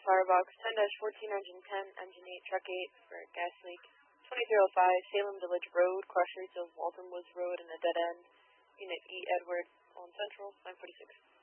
Firebox 10-14, engine 10, engine 8, truck 8 for gas leak. 2305, Salem Village Road, cross streets of Waltham Woods Road and a dead end. Unit E, Edward, on Central, 946.